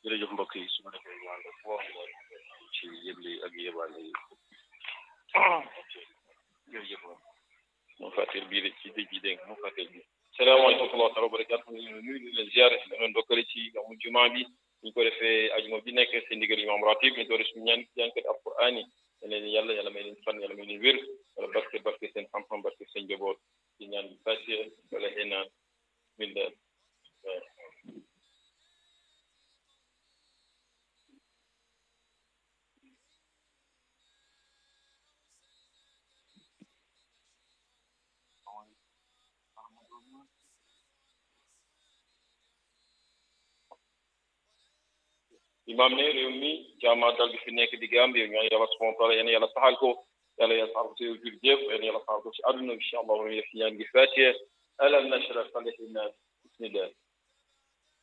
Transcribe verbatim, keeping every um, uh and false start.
jërëjëf mbokk yi su ma defee ñu ànd ak wax ci yëgle ak yëbaale yi jërëjëf mu fàtteel bii ci dëj yi dégg nga mu fàtteel bi salaamaaleykum wa rahmatulah barakaatu nuyu di leen ziar di leen ndokkale ci amu jumaa bi ñu ko defee ajuma bi nekk seen ndigal imam ratib ñu doore suñu ñaan jànkat alquran yi leen yàlla yàlla may leen fan yàlla may leen wér wala barke barke seen xam-xam barke seen njaboot ci ñaan bi fàtte wala xenaan billah imam ne réew mi jaamaa dal bi fi nekk di Gambie yow ñaan yàlla subhanahu wa taala yéen yàlla saxal ko yàlla yàlla saxal ko ci jur jépp yéen yàlla saxal ko ci àdduna incha allah ñu def ñaan gi fàtte alam nashrah laka bismillah